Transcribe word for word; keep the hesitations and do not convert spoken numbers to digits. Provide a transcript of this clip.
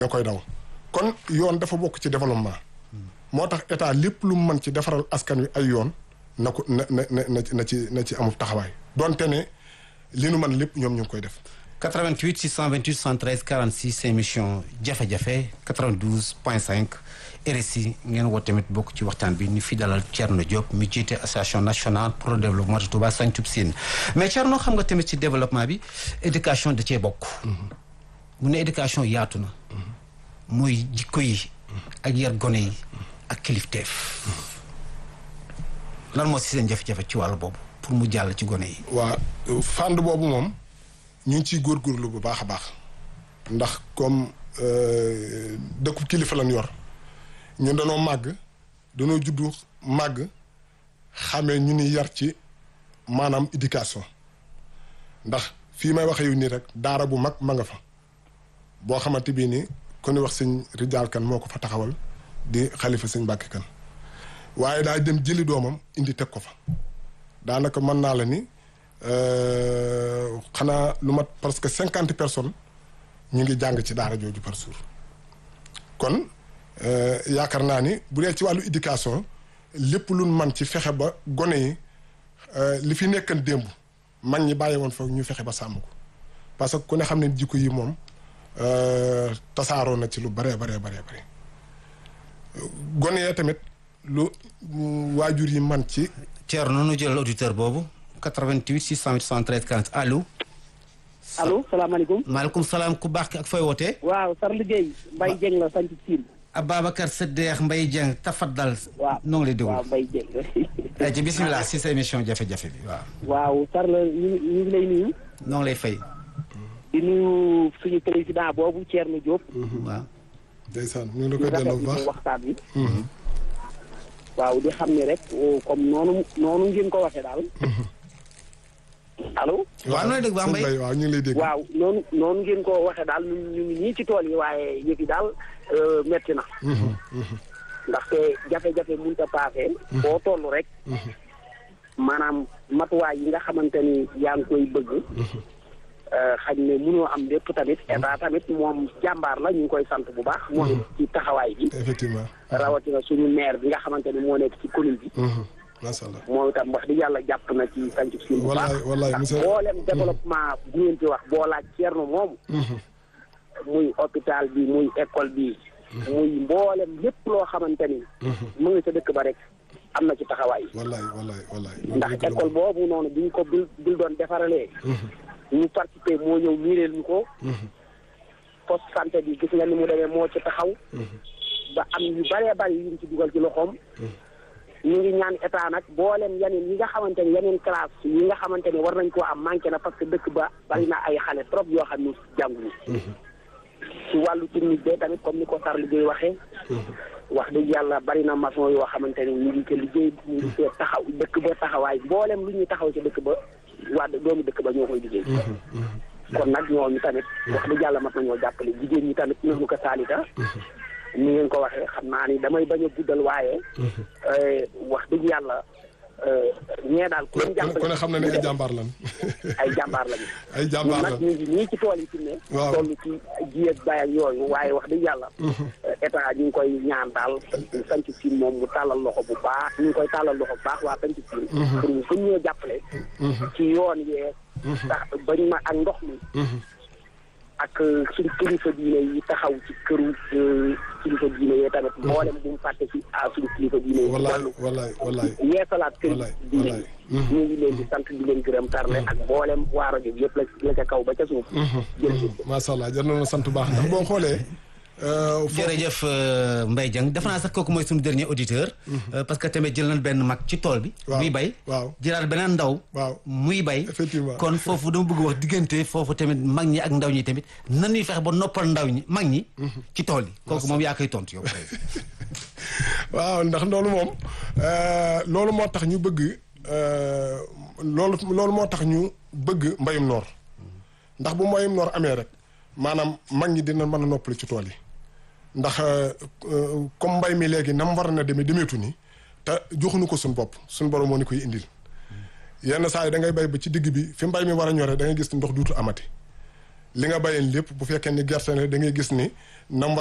nga koy daw kon yoon dafa bokk ci développement moo tax état lépp lu mën ci defaral askan wi ay yoon na ko na na na na ci na ci amul taxawaay donte ne li nu mën lépp ñoom ñu ngi koy def quatre-vingt-huit six cent vingt-huit soixante-treize quarante-six émission jafe-jafe quatre-vingt-douze point cinq R S I ngeen woo tamit bokk ci waxtaan bi ñu fi dalal Thierno Diop mi jiite association nationale pour le développement de Touba Santhiou Sine mais Thierno xam nga tamit ci développement bi éducation da cee bokk mu ne éducation yaatu na mooy jikko yi ak yar gone yi ak kilifteef lan moo si seen jafe-jafe ci wàllu boobu pour mu jàll ci gone yi waa fànn boobu moom ñu ngi ciy góorgóorlu bu baax a baax ndax comme dëkku kilifa lañ yor ñun danoo màgg danoo juddu màgg xamee ñu ni yar ci maanaam éducation ndax fii may waxee yu nii rek daara bu mag ma nga fa boo xamante bii ni ku ni wax sëñ Rijaal Kan moo ko fa taxawal di xalifa sëñ Mbàkke Kan waaye daa dem jëli doomam indi teg ko fa daanaka mën naa la ni xanaa lu mat parce que cinquante personnes ñu ngi jàng ci daara jooju par jour kon yaakaar naa ni bu dee ci wàllu éducation lépp luñ man ci fexe ba gone yi li fi nekkan démb mag ñi bàyyi woon fa ñu fexe ba sàmm ko parce que ku ne xam ne jikko yi moom tasaaroo na ci lu baree baree baree bare gone yee tamit lu waajur yi man ci Thierno nu jël auditeur boobu quatre-vingt-huit six cent soixante-treize quarante allo allo salaamaaleykum maaleykum salaam ku baax ki ak fooy wootee waaw sar liggéey Mbaye Dieng la sant Sine Ababacar Saddeex Mbaye Dieng tafaddal waaw noo ngi lay déglu waaw Mbaye Dieng ay ci bismillah si sa émission jafe-jafe bi waaw waaw sar la ñu ñu ngi lay nuyu noo ngi lay fay di nuyu suñu président boobu Thierno Diop waaw ndeysaan ñu ngi la koy delloo bu baax waxtaan bi waaw di xam ne rek comme noonu noonu ngeen ko waxee daal allo waaw nooy dégg baax Mbaye waaw ñu ngi lay dégg waaw noonu noonu ngeen ko waxee daal ñu ñu ngi nii ci tool yi waaye yëf yi daal metti na ndaxte jafe-jafe mënut a paase boo toll rek maanaam matuwaay yi nga xamante ni yaa ngi koy bëgg xañ ne mënoo am lépp tamit état tamit moom jàmbaar la ñu ngi koy sant bu baax moom ci taxawaay bi effectivement rawatina suñu maire bi nga xamante ni moo nekk ci commune bi macha allah moom itam wax di yàlla jàpp na ci Santhiou Sine bu baax wallaay ndax mboolem développement bu ngeen ci wax boo laaj Thierno moomu muy hôpital bi muy école bi muy mboolem lépp loo xamante ni mu ngi sa dëkk ba rek am na ci taxawaay wallaay wallaay wallaay ndax école boobu noonu bi ñu ko bil bil doon defaralee ñu participer moo ñëw miireel ñu ko poste santé bi gis nga ni mu demee moo ci taxaw ba am yu bëree bëri yu ñu ci dugal ci loxoom ñu ngi ñaan état nag boolem yeneen yi nga xamante ni yeneen classe yi nga xamante ni war nañ koo am manqué na parce que dëkk ba bari na ay xale trop yoo xam ne jànguñu ci wàllu technique bi tamit comme ni ko sar liggéey waxee wax dëgg yàlla bari na maçon yoo xamante ni ñu ngi ko liggéey ñu ngi ko taxaw dëkk ba taxawaay boolem lu ñuy taxaw ci dëkk ba waa doomu dëkk ba ñoo koy liggéey kon nag ñooñu tamit wax dëgg yàlla mat nañoo jàppale jigéen ñi tamit ñoo ko saalita ni ngeen ko waxee xam naa ni damay bañ a guddal waaye wax dëgg yàlla ñee daal ku leen jàppale ku ne xam na ne ay jàmbaar lan ay jàmbaar lañu ay jàmbaar lan nag ñu ngi nii ci tool yi fi ne waaw toll ci ji ak bay ak yooyu waaye wax dëgg yàlla état ñu ngi koy ñaan daal Santhiou Sine moom mu tàllal loxo bu baax ñu ngi koy tàllal loxo bu baax waa Santhiou Sine pour ñu gën ñoo jàppale ci yoon yee tax bañ ma ak ndox mi ak suñ kilifa diine yi taxaw ci këru kilifa diine yi tamit mboolem bu mu fàtte ci a suñ kilifa diine yi wallaay wallaay wallaay yeesalaat kër diine yi ñu ngi leen di sant di leen gërëm tarle ak mboolem waa rajo bi yëpp la la ca kaw ba ca suuf jërëjëf macha allah jar na sant baax ndax boo xoolee jërëjëf Mbaye Dieng defe naa sax kooku mooy suñu dernier auditeur parce que tamit jël nañ benn mag ci tool bi muy bay waaw jëlaat beneen ndaw waaw muy bay effectivement kon foofu dama bëgg wax diggante foofu tamit mag ñi ak ndaw ñi tamit nan ñuy fexe ba noppal ndaw ñi mag ñi ci tool yi kooku moom yaa koy tontu yow waaw ndax loolu moom loolu moo tax ñu bëgg loolu loolu moo tax ñu bëgg mbayum noor ndax bu mbayum noor amee rek maanaam mag ñi dina mën a noppali ci tool yi ndax comme mbay mi léegi nam war na demee demeetu ni te joxuñu ko suñ bopp suñ borom moo ni koy indil yenn saa yi da ngay bay ba ci digg bi fi mbay mi war a ñoree da ngay gis ndox duutu amati li nga bàyyeen lépp bu fekkee ni gerte ne da ngay gis ni